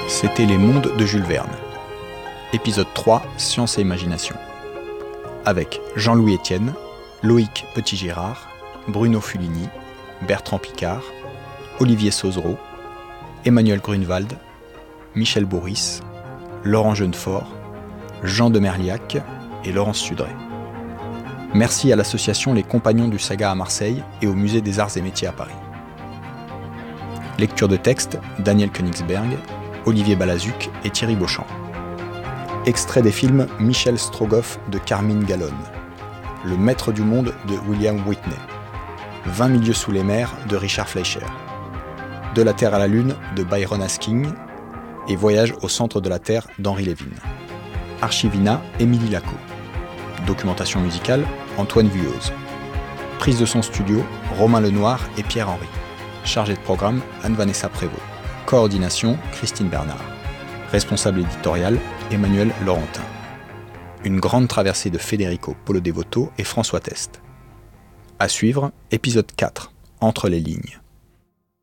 C'était Les Mondes de Jules Verne. Épisode 3, Science et Imagination. Avec Jean-Louis Etienne, Loïc Petit-Girard, Bruno Fulini, Bertrand Picard, Olivier Sauzereau, Emmanuel Grunewald, Michel Boris, Laurent Jeunefort, Jean de Merliac et Laurence Sudray. Merci à l'association Les Compagnons du Saga à Marseille et au Musée des Arts et Métiers à Paris. Lecture de texte, Daniel Koenigsberg, Olivier Balazuc et Thierry Beauchamp. Extrait des films Michel Strogoff de Carmine Gallone, Le Maître du Monde de William Whitney, 20 milieux sous les mers de Richard Fleischer, De la Terre à la Lune de Byron Asking et Voyage au centre de la Terre d'Henri Levin. Archivina, Émilie Lacot. Documentation musicale, Antoine Vuillauze. Prise de son studio, Romain Lenoir et Pierre Henry. Chargé de programme, Anne-Vanessa Prévost. Coordination, Christine Bernard. Responsable éditorial, Emmanuel Laurentin. Une grande traversée de Federico Polo Devoto et François Test. À suivre, épisode 4, Entre les lignes.